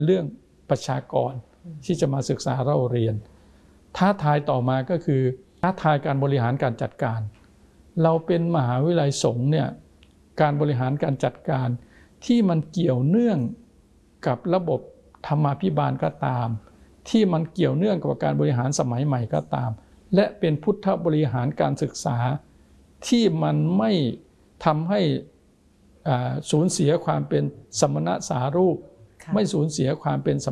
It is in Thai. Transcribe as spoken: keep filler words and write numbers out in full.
เรื่องประชากรที่จะมาศึกษาเราเรียนท้าทายต่อมาก็คือท้าทายการบริหารการจัดการเราเป็นมหาวิทยาลัยสงฆ์เนี่ยการบริหารการจัดการที่มันเกี่ยวเนื่องกับระบบธรรมาภิบาลก็ตามที่มันเกี่ยวเนื่องกับการบริหารสมัยใหม่ก็ตามและเป็นพุทธบริหารการศึกษาที่มันไม่ทำให้สูญเสียความเป็นสมณสารูปไม่สูญเสียความเป็น